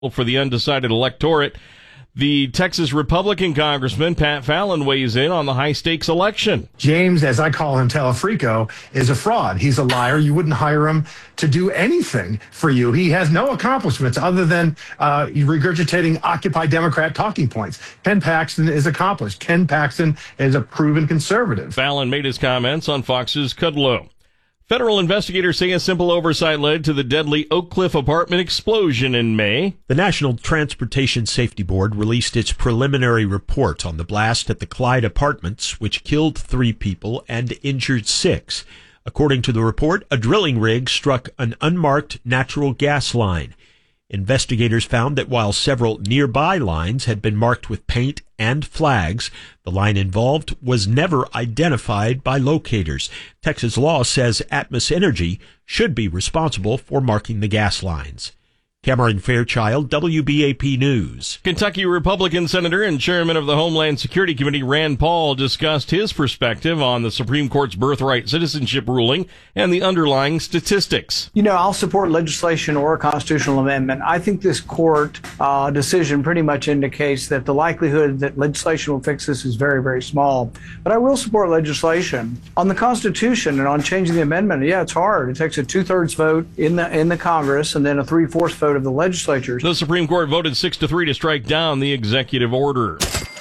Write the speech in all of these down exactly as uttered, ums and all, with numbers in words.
For the undecided electorate, the Texas Republican Congressman Pat Fallon weighs in on the high-stakes election. James, as I call him, Telefrico, is a fraud. He's a liar. You wouldn't hire him to do anything for you. He has no accomplishments other than uh, regurgitating Occupy Democrat talking points. Ken Paxton is accomplished. Ken Paxton is a proven conservative. Fallon made his comments on Fox's Kudlow. Federal investigators say a simple oversight led to the deadly Oak Cliff apartment explosion in May. The National Transportation Safety Board released its preliminary report on the blast at the Clyde Apartments, which killed three people and injured six. According to the report, a drilling rig struck an unmarked natural gas line. Investigators found that while several nearby lines had been marked with paint and flags, the line involved was never identified by locators. Texas law says Atmos Energy should be responsible for marking the gas lines. Cameron Fairchild, W B A P News. Kentucky Republican Senator and Chairman of the Homeland Security Committee Rand Paul discussed his perspective on the Supreme Court's birthright citizenship ruling and the underlying statistics. You know, I'll support legislation or a constitutional amendment. I think this court uh, decision pretty much indicates that the likelihood that legislation will fix this is very, very small. But I will support legislation. On the Constitution and on changing the amendment, yeah, it's hard. It takes a two-thirds vote in the in the Congress and then a three-fourths vote of the legislatures. The Supreme Court voted six to three to strike down the executive order.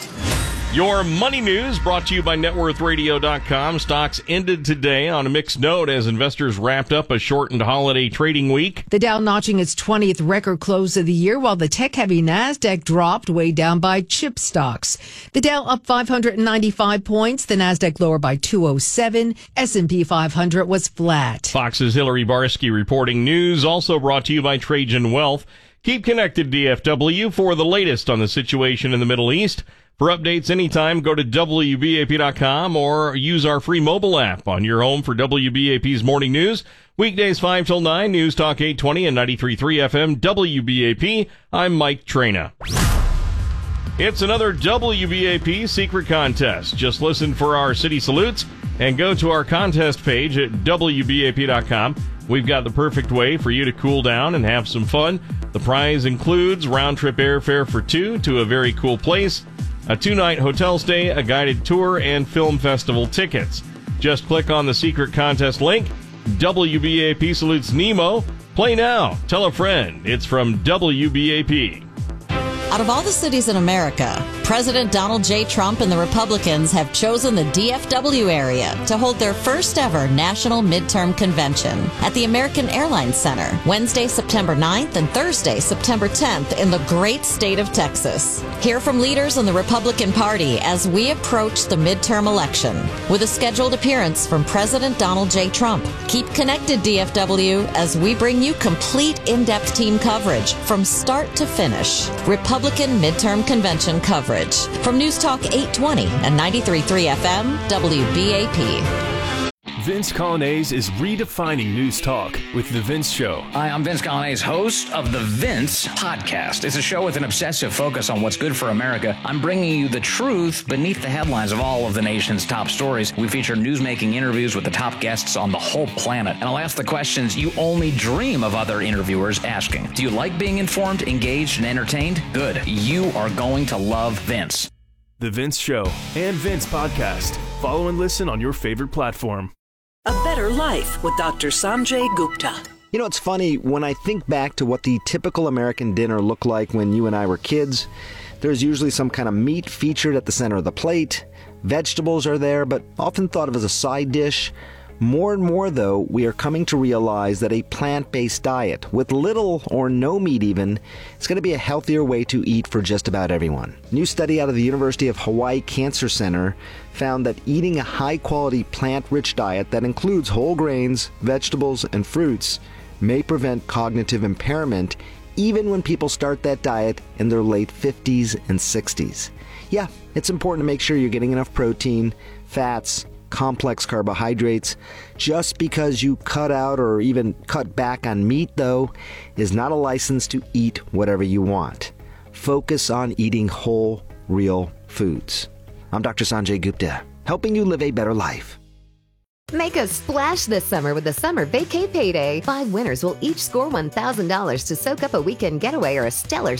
Your money news brought to you by net worth radio dot com. Stocks ended today on a mixed note as investors wrapped up a shortened holiday trading week. The Dow notching its twentieth record close of the year, while the tech-heavy NASDAQ dropped, weighed down by chip stocks. The Dow up five hundred ninety-five points, the NASDAQ lower by two oh seven. S and P five hundred was flat. Fox's Hillary Barsky reporting news, also brought to you by Trajan Wealth. Keep connected, D F W, for the latest on the situation in the Middle East. For updates anytime, go to W B A P dot com or use our free mobile app on your home for W B A P's morning news. Weekdays five till nine, News Talk eight twenty and ninety-three point three F M, W B A P. I'm Mike Traina. It's another W B A P secret contest. Just listen for our city salutes and go to our contest page at W B A P dot com. We've got the perfect way for you to cool down and have some fun. The prize includes round-trip airfare for two to a very cool place, a two-night hotel stay, a guided tour, and film festival tickets. Just click on the secret contest link. W B A P salutes Nemo. Play now. Tell a friend. It's from W B A P. Out of all the cities in America, President Donald J. Trump and the Republicans have chosen the D F W area to hold their first ever national midterm convention at the American Airlines Center, Wednesday, September ninth and Thursday, September tenth in the great state of Texas. Hear from leaders in the Republican Party as we approach the midterm election with a scheduled appearance from President Donald J. Trump. Keep connected, D F W, as we bring you complete in-depth team coverage from start to finish. Republican midterm convention coverage. From News Talk eight twenty and ninety-three point three F M, W B A P. Vince Coglianese is redefining news talk with The Vince Show. Hi, I'm Vince Coglianese, host of The Vince Podcast. It's a show with an obsessive focus on what's good for America. I'm bringing you the truth beneath the headlines of all of the nation's top stories. We feature newsmaking interviews with the top guests on the whole planet. And I'll ask the questions you only dream of other interviewers asking. Do you like being informed, engaged, and entertained? Good. You are going to love Vince. The Vince Show and Vince Podcast. Follow and listen on your favorite platform. A Better Life with Doctor Sanjay Gupta. You know, it's funny, when I think back to what the typical American dinner looked like when you and I were kids, there's usually some kind of meat featured at the center of the plate. Vegetables are there, but often thought of as a side dish. More and more, though, we are coming to realize that a plant-based diet, with little or no meat even, is going to be a healthier way to eat for just about everyone. A new study out of the University of Hawaii Cancer Center found that eating a high-quality plant-rich diet that includes whole grains, vegetables, and fruits may prevent cognitive impairment even when people start that diet in their late fifties and sixties. Yeah, it's important to make sure you're getting enough protein, fats, complex carbohydrates. Just because you cut out or even cut back on meat, though, is not a license to eat whatever you want. Focus on eating whole, real foods. I'm Doctor Sanjay Gupta, helping you live a better life. Make a splash this summer with the Summer Vacay Payday. Five winners will each score one thousand dollars to soak up a weekend getaway or a stellar